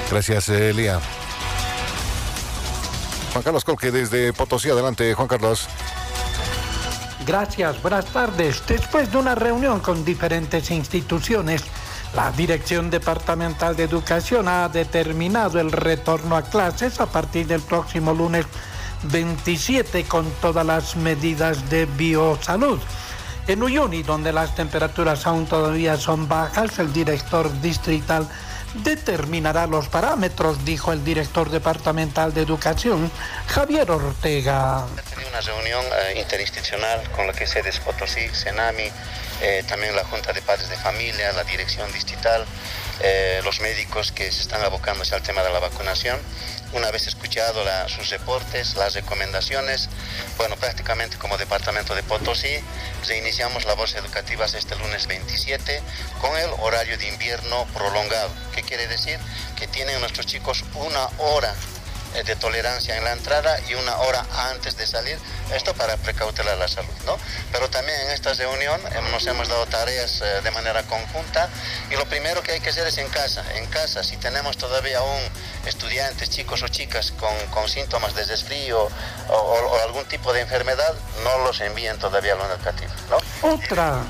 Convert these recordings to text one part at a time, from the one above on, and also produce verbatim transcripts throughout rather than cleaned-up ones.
Gracias, Lía. Juan Carlos Colque desde Potosí. Adelante, Juan Carlos. Gracias, buenas tardes. Después de una reunión con diferentes instituciones, la Dirección Departamental de Educación ha determinado el retorno a clases a partir del próximo lunes veintisiete con todas las medidas de biosalud. En Uyuni, donde las temperaturas aún todavía son bajas, el director distrital determinará los parámetros, dijo el director departamental de Educación, Javier Ortega. Tenía una reunión eh, interinstitucional con la que sedes Potosí, Senami, eh, también la Junta de Padres de Familia, la Dirección Distrital, eh, los médicos que se están abocándose al tema de la vacunación. Una vez escuchado la, sus reportes, las recomendaciones, bueno, prácticamente como Departamento de Potosí, reiniciamos labores educativas este lunes veintisiete con el horario de invierno prolongado. ¿Qué quiere decir? Que tienen nuestros chicos una hora de tolerancia en la entrada y una hora antes de salir, esto para precautelar la salud, ¿no? Pero también en esta reunión nos hemos dado tareas eh, de manera conjunta, y lo primero que hay que hacer es en casa, en casa, si tenemos todavía aún estudiantes, chicos o chicas con, con síntomas de resfrío o, o, o algún tipo de enfermedad, no los envíen todavía a lo educativo, ¿no? Otra.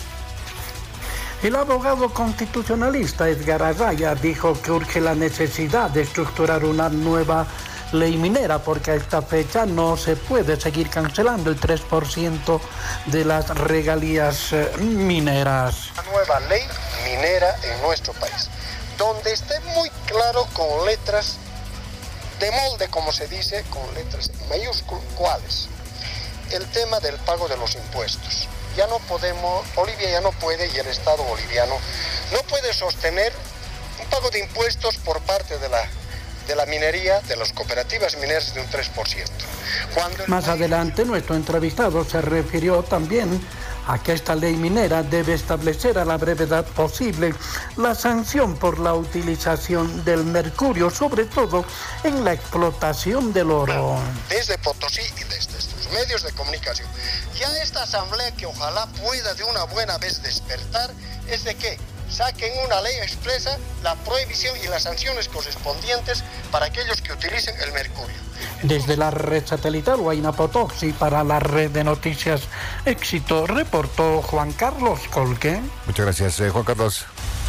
El abogado constitucionalista Edgar Araya dijo que urge la necesidad de estructurar una nueva ley minera, porque a esta fecha no se puede seguir cancelando el tres por ciento de las regalías mineras. Una nueva ley minera en nuestro país, donde esté muy claro con letras de molde, como se dice, con letras mayúsculas, ¿cuáles? El tema del pago de los impuestos. Ya no podemos, Bolivia ya no puede, y el Estado boliviano no puede sostener un pago de impuestos por parte de la, de la minería, de las cooperativas mineras, de un tres por ciento. Cuando Más país... adelante, nuestro entrevistado se refirió también a que esta ley minera debe establecer a la brevedad posible la sanción por la utilización del mercurio, sobre todo en la explotación del oro. Desde Potosí y desde estos medios de comunicación, ya esta asamblea, que ojalá pueda de una buena vez despertar, es de que saquen una ley expresa la prohibición y las sanciones correspondientes para aquellos que utilicen el mercurio. Desde la red satelital Huayna Potosí, para la red de noticias Éxito, reportó Juan Carlos Colque. Muchas gracias, eh, Juan Carlos.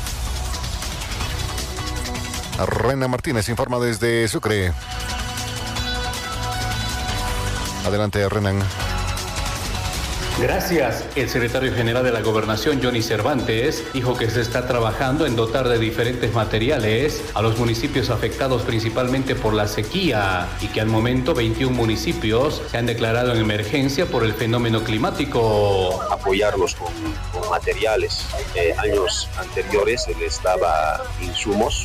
Renan Martínez informa desde Sucre. Adelante, Renan. Gracias. El secretario general de la Gobernación, Johnny Cervantes, dijo que se está trabajando en dotar de diferentes materiales a los municipios afectados principalmente por la sequía, y que al momento veintiún municipios se han declarado en emergencia por el fenómeno climático. Apoyarlos con, con materiales. Eh, años anteriores se les daba insumos,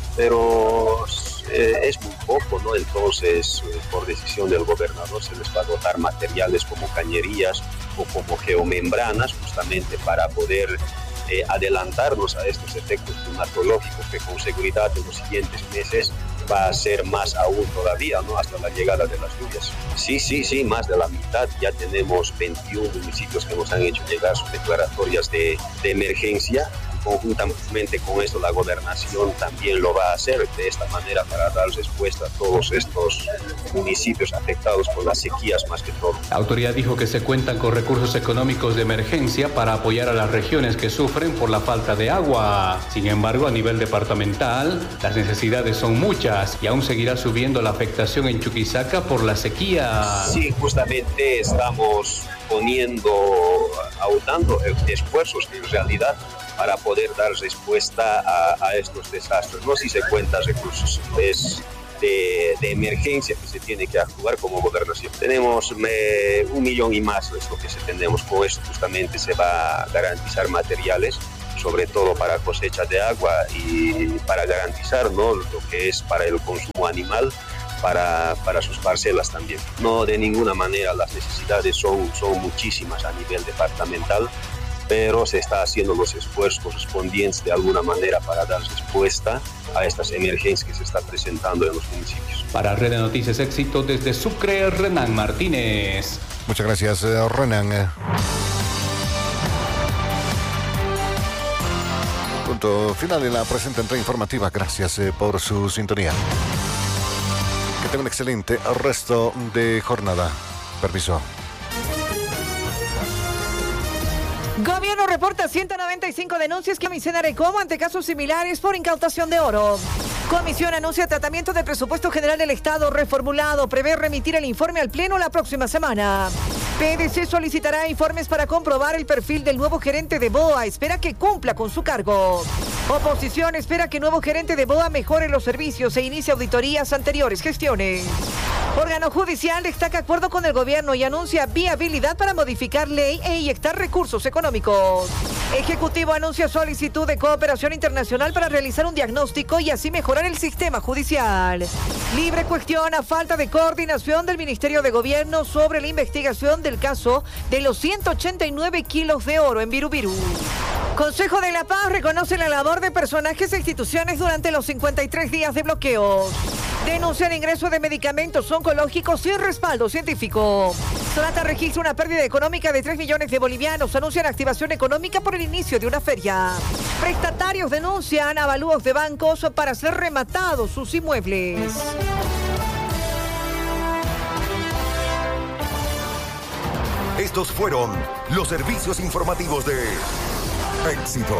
pero eh, es muy poco, ¿no? Entonces, eh, por decisión del gobernador, se les va a dotar materiales como cañerías o como geomembranas, justamente para poder eh, adelantarnos a estos efectos climatológicos, que con seguridad en los siguientes meses va a ser más aún todavía, ¿no? Hasta la llegada de las lluvias. Sí, sí, sí, más de la mitad. Ya tenemos veintiún municipios que nos han hecho llegar sus declaratorias de, de emergencia. Conjuntamente con esto, la gobernación también lo va a hacer de esta manera para dar respuesta a todos estos municipios afectados por las sequías, más que todo. La autoridad dijo que se cuentan con recursos económicos de emergencia para apoyar a las regiones que sufren por la falta de agua. Sin embargo, a nivel departamental, las necesidades son muchas y aún seguirá subiendo la afectación en Chuquisaca por la sequía. Sí, justamente estamos poniendo, audando esfuerzos en realidad para poder dar respuesta a, a estos desastres. No si se cuenta recursos es de, de emergencia que se tiene que actuar como gobernación. Tenemos eh, un millón y más es lo que se tenemos. Con esto justamente se va a garantizar materiales, sobre todo para cosecha de agua y para garantizar, ¿no?, lo que es para el consumo animal, para, para sus parcelas también. No, de ninguna manera, las necesidades son, son muchísimas a nivel departamental, pero se está haciendo los esfuerzos correspondientes de alguna manera para dar respuesta a estas emergencias que se están presentando en los municipios. Para Red de Noticias Éxito, desde Sucre, Renan Martínez. Muchas gracias, Renan. punto final en la presente entrega informativa. Gracias eh, por su sintonía. Que tenga un excelente resto de jornada. Permiso. Gobierno reporta ciento noventa y cinco denuncias que Comisión Arecomo ante casos similares por incautación de oro. Comisión anuncia tratamiento del presupuesto general del Estado reformulado. Prevé remitir el informe al Pleno la próxima semana. P D C solicitará informes para comprobar el perfil del nuevo gerente de B O A. Espera que cumpla con su cargo. Oposición espera que el nuevo gerente de B O A mejore los servicios e inicie auditorías anteriores gestiones. Órgano judicial destaca acuerdo con el gobierno y anuncia viabilidad para modificar ley e inyectar recursos económicos. Ejecutivo anuncia solicitud de cooperación internacional para realizar un diagnóstico y así mejorar el sistema judicial. Libre cuestiona falta de coordinación del Ministerio de Gobierno sobre la investigación del caso de los ciento ochenta y nueve kilos de oro en Virubiru. Consejo de la Paz reconoce la labor de personajes e instituciones durante los cincuenta y tres días de bloqueos. Denuncian ingreso de medicamentos oncológicos sin respaldo científico. Solata registra una pérdida económica de tres millones de bolivianos. Anuncian activación económica por el inicio de una feria. Prestatarios denuncian avalúos de bancos para ser rematados sus inmuebles. Estos fueron los servicios informativos de Éxito.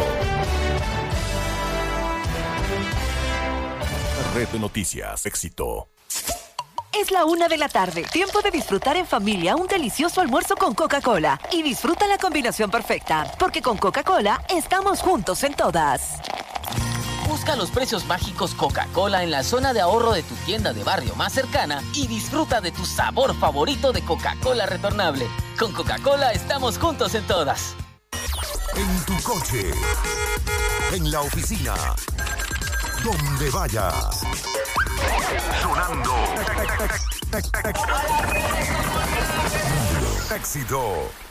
Red de Noticias Éxito. Es la una de la tarde. Tiempo de disfrutar en familia un delicioso almuerzo con Coca-Cola. Y disfruta la combinación perfecta, porque con Coca-Cola estamos juntos en todas. Busca los precios mágicos Coca-Cola en la zona de ahorro de tu tienda de barrio más cercana y disfruta de tu sabor favorito de Coca-Cola retornable. Con Coca-Cola estamos juntos en todas. En tu coche, en la oficina, donde vayas. Sonando. Éxito.